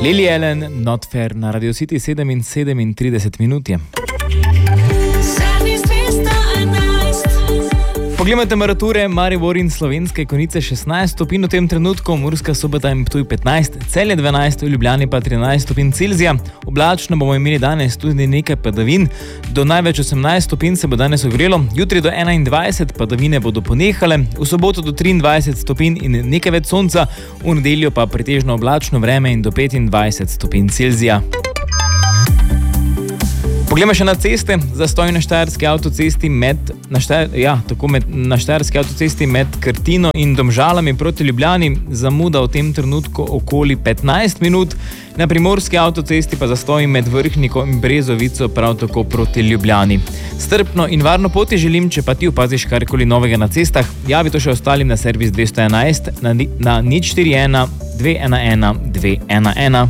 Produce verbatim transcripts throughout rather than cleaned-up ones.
Lily Allen, Not Fair na Radio City sedem in sedemintrideset minut je. Poglejmo temperature, Maribor in Slovenske Konjice šestnajst stopinj v tem trenutku, Murska Sobota in Ptuj petnajst, Celje dvanajst, v Ljubljani pa trinajst stopinj Celzija. Oblačno bomo imeli danes tudi nekaj padavin, do največ osemnajst stopinj se bo danes ogrelo, jutri do enaindvajset, padavine bodo ponehale, v soboto do triindvajset stopinj in nekaj več sonca, v nedeljo pa pretežno oblačno vreme in do petindvajset stopinj Celzija. Poglejmo še na ceste, zastoj na Štajerski avtocesti med, na, Štajer, ja, tako med, na Štajerski avtocesti med Krtino in Domžalami proti Ljubljani, zamuda v tem trenutku okoli petnajst minut, na Primorski avtocesti pa zastoj med Vrhniko in Brezovico prav tako proti Ljubljani. Strpno in varno poti želim, če pa ti opaziš karkoli novega na cestah, javi to še ostalim na servis dvesto enajst na, na nič štiri ena dve ena ena dve ena ena.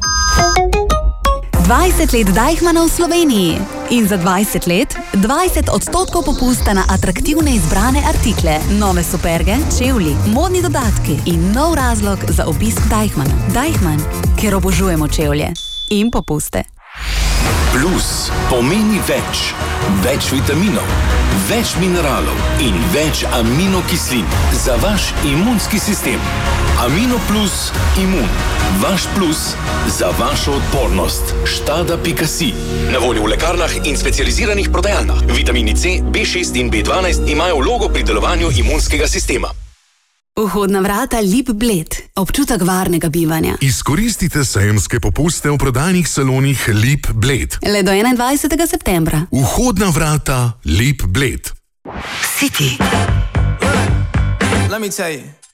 dvajset let Deichmanna v Sloveniji in za dvajset let dvajset odstotkov popusta na atraktivne izbrane artikle, nove superge, čevlji, modni dodatki in nov razlog za obisk Deichmanna. Deichmann, ker obožujemo čevlje in popuste. Plus pomeni več. Več vitaminov, več mineralov in več aminokislin za vaš imunski sistem. Amino Plus Imun. Vaš plus za vašo odpornost. Štada pika si. Na voljo v lekarnah in specializiranih prodajalnah. Vitamini C, B šest in B dvanajst imajo vlogo pri delovanju imunskega sistema. Vhodna vrata Lip Bled. Občutek varnega bivanja. Izkoristite sejemske popuste v prodajnih salonih Lip Bled. Le do enaindvajsetega septembra. Vhodna vrata Lip Bled. City. Let me tell you.